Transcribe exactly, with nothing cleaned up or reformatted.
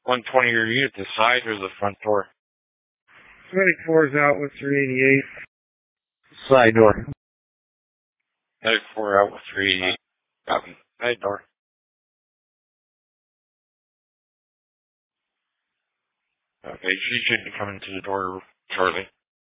one twenty, are you at the side or the front door? twenty-four is out with three eighty-eight. Side door. twenty-four out with three eighty-eight. Copy. Side door. Okay, she should be coming to the door shortly.